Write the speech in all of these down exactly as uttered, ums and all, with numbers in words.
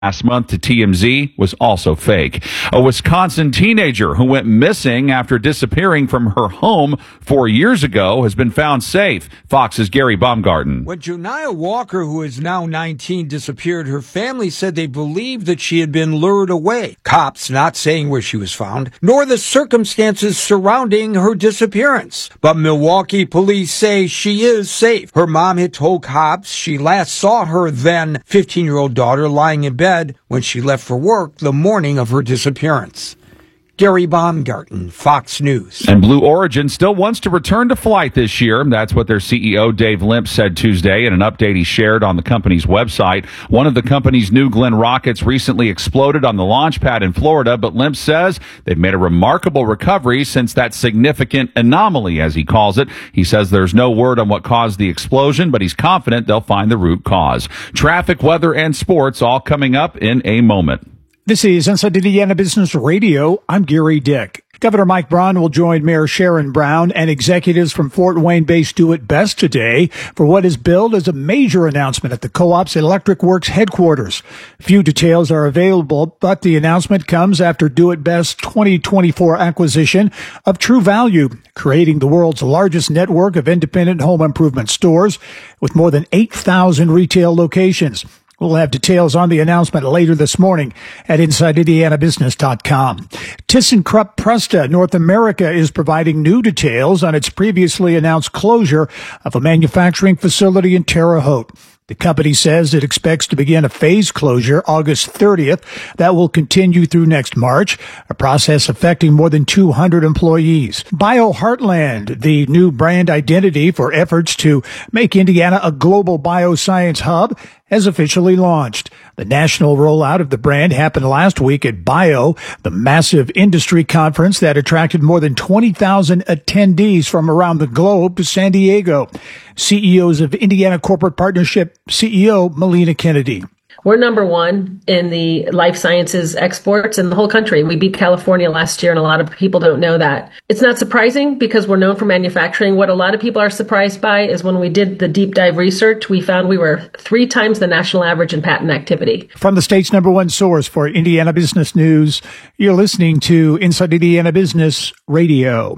last month to T M Z was also fake. A Wisconsin teenager who went missing after disappearing from her home four years ago has been found safe. Fox's Gary Baumgarten. When Janiah Walker, who is now nineteen, disappeared, her family said they believed that she had been lured away. Cops not saying where she was found, nor the circumstances surrounding her disappearance. But Milwaukee police say she is safe. Her mom had told cops she last saw her then fifteen-year-old daughter lying in bed when she left for work the morning of her disappearance. Gary Baumgarten, Fox News. And Blue Origin still wants to return to flight this year. That's what their C E O, Dave Limp, said Tuesday in an update he shared on the company's website. One of the company's New Glenn rockets recently exploded on the launch pad in Florida, but Limp says they've made a remarkable recovery since that significant anomaly, as he calls it. He says there's no word on what caused the explosion, but he's confident they'll find the root cause. Traffic, weather, and sports all coming up in a moment. This is Inside Indiana Business Radio. I'm Gary Dick. Governor Mike Braun will join Mayor Sharon Brown and executives from Fort Wayne-based Do It Best today for what is billed as a major announcement at the Co-op's Electric Works headquarters. Few details are available, but the announcement comes after Do It Best's twenty twenty-four acquisition of True Value, creating the world's largest network of independent home improvement stores with more than eight thousand retail locations. We'll have details on the announcement later this morning at inside indiana business dot com. ThyssenKrupp Presta North America is providing new details on its previously announced closure of a manufacturing facility in Terre Haute. The company says it expects to begin a phased closure August thirtieth that will continue through next March, a process affecting more than two hundred employees. BioHeartland, the new brand identity for efforts to make Indiana a global bioscience hub, has officially launched. The national rollout of the brand happened last week at BIO, the massive industry conference that attracted more than twenty thousand attendees from around the globe to San Diego. C E Os of Indiana Corporate Partnership C E O Melina Kennedy. We're number one in the life sciences exports in the whole country. We beat California last year, and a lot of people don't know that. It's not surprising because we're known for manufacturing. What a lot of people are surprised by is when we did the deep dive research, we found we were three times the national average in patent activity. From the state's number one source for Indiana business news, you're listening to Inside Indiana Business Radio.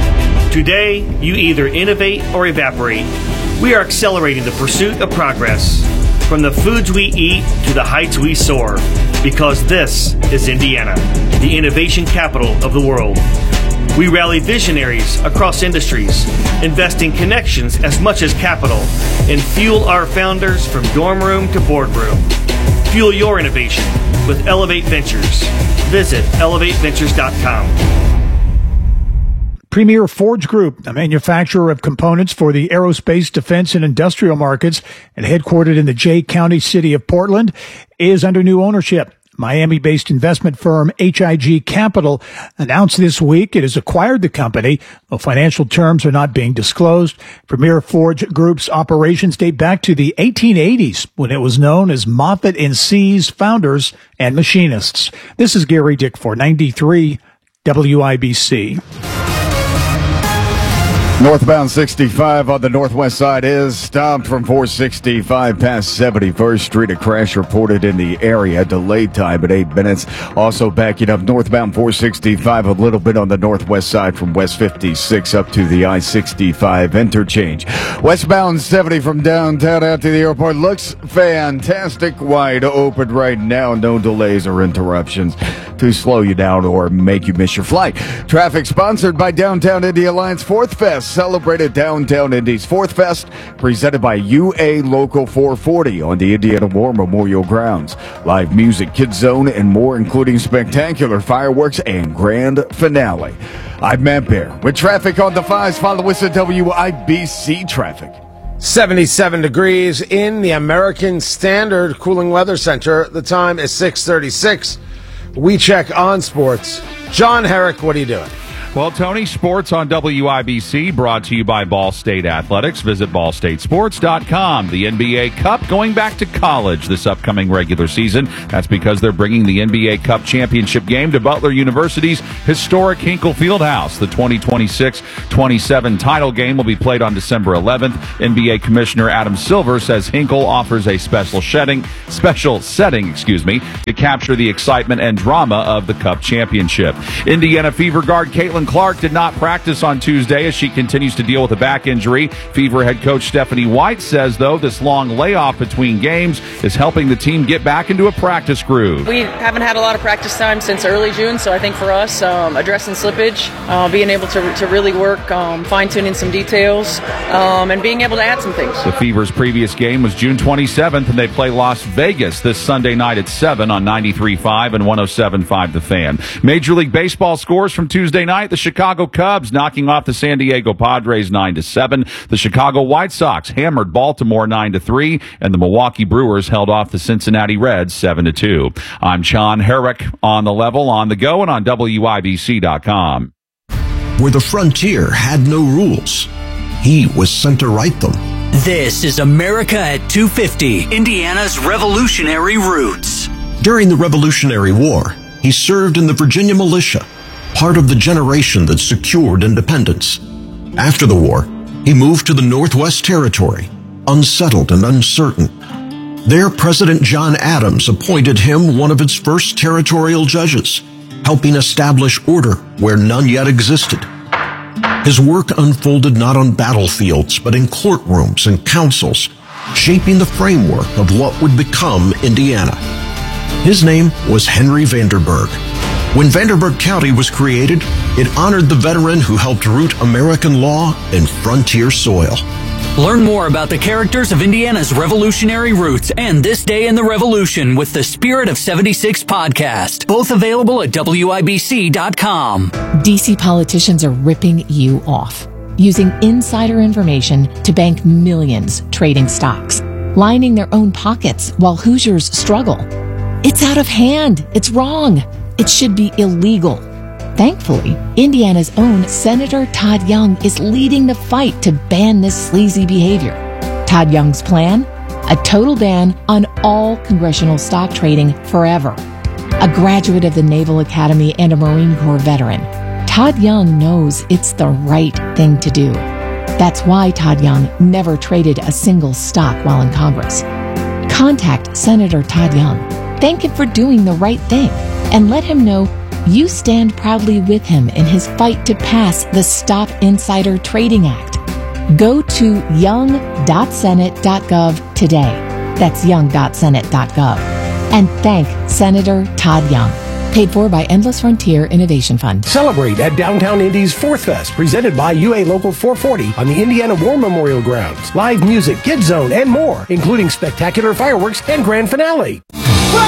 Today, you either innovate or evaporate. We are accelerating the pursuit of progress. From the foods we eat to the heights we soar, because this is Indiana, the innovation capital of the world. We rally visionaries across industries, investing connections as much as capital, and fuel our founders from dorm room to boardroom. Fuel your innovation with Elevate Ventures. Visit elevate ventures dot com. Premier Forge Group, a manufacturer of components for the aerospace, defense, and industrial markets, and headquartered in the Jay County city of Portland, is under new ownership. Miami-based investment firm H I G Capital announced this week it has acquired the company, though financial terms are not being disclosed. Premier Forge Group's operations date back to the eighteen eighties, when it was known as Moffett and See's Founders and Machinists. This is Gary Dick for ninety-three W I B C. Northbound sixty-five on the northwest side is stopped from four sixty-five past seventy-first Street. A crash reported in the area. Delayed time at eight minutes. Also backing up northbound four sixty-five a little bit on the northwest side from West fifty-six up to the I sixty-five interchange. Westbound seventy from downtown out to the airport looks fantastic. Wide open right now. No delays or interruptions to slow you down or make you miss your flight. Traffic sponsored by Downtown Indy Alliance Fourth Fest. Celebrated Downtown Indy's Fourth Fest, presented by U A Local four forty on the Indiana War Memorial Grounds. Live music, Kids Zone, and more, including spectacular fireworks and grand finale. I'm Matt Bear with traffic on the fives. Follow us at W I B C Traffic. seventy-seven degrees in the American Standard Cooling Weather Center. The time is six thirty-six. We check on sports. John Herrick, what are you doing? Well, Tony, sports on W I B C brought to you by Ball State Athletics. Visit ball state sports dot com. The N B A Cup going back to college this upcoming regular season. That's because they're bringing the N B A Cup championship game to Butler University's historic Hinkle Fieldhouse. The twenty twenty-six twenty-seven title game will be played on December eleventh. N B A Commissioner Adam Silver says Hinkle offers a special setting, special setting, excuse me, to capture the excitement and drama of the Cup championship. Indiana Fever guard Caitlin Clark did not practice on Tuesday as she continues to deal with a back injury. Fever head coach Stephanie White says, though, this long layoff between games is helping the team get back into a practice groove. We haven't had a lot of practice time since early June, so I think for us, um, addressing slippage, uh, being able to, to really work, um, fine-tuning some details, um, and being able to add some things. The Fever's previous game was June twenty-seventh, and they play Las Vegas this Sunday night at seven on ninety-three point five and one oh seven point five The Fan. Major League Baseball scores from Tuesday night. The Chicago Cubs knocking off the San Diego Padres nine to seven. The Chicago White Sox hammered Baltimore nine to three, and the Milwaukee Brewers held off the Cincinnati Reds seven to two. I'm Sean Herrick on the level, on the go, and on W I B C dot com. Where the frontier had no rules, he was sent to write them. This is America at two fifty, Indiana's revolutionary roots. During the Revolutionary War, he served in the Virginia militia, part of the generation that secured independence. After the war, he moved to the Northwest Territory, unsettled and uncertain. There, President John Adams appointed him one of its first territorial judges, helping establish order where none yet existed. His work unfolded not on battlefields, but in courtrooms and councils, shaping the framework of what would become Indiana. His name was Henry Vanderburgh. When Vanderburgh County was created, it honored the veteran who helped root American law in frontier soil. Learn more about the characters of Indiana's revolutionary roots and This Day in the Revolution with the Spirit of seventy-six podcast. Both available at W I B C dot com. D C politicians are ripping you off, using insider information to bank millions trading stocks, lining their own pockets while Hoosiers struggle. It's out of hand. It's wrong. It should be illegal. Thankfully, Indiana's own Senator Todd Young is leading the fight to ban this sleazy behavior. Todd Young's plan? A total ban on all congressional stock trading forever. A graduate of the Naval Academy and a Marine Corps veteran, Todd Young knows it's the right thing to do. That's why Todd Young never traded a single stock while in Congress. Contact Senator Todd Young. Thank him for doing the right thing, and let him know you stand proudly with him in his fight to pass the Stop Insider Trading Act. Go to young dot senate dot gov today. That's young dot senate dot gov. And thank Senator Todd Young. Paid for by Endless Frontier Innovation Fund. Celebrate at Downtown Indy's Fourth Fest, presented by U A Local four forty on the Indiana War Memorial Grounds. Live music, Kids Zone, and more, including spectacular fireworks and grand finale.